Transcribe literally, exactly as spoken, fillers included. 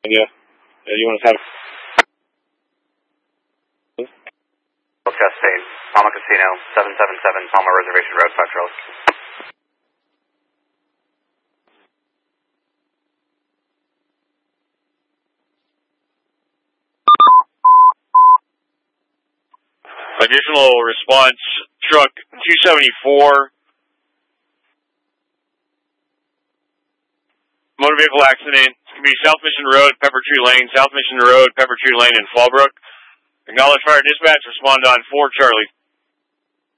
Yeah. Yeah, you want to have... Cascade, Palma Casino, seven seven seven Palma Reservation Road, Five Charles. Additional response, truck two seventy-four. Motor vehicle accident. It's going to be South Mission Road, Pepper Tree Lane, South Mission Road, Pepper Tree Lane, and Fallbrook. Acknowledge fire dispatch. Respond on four Charlie.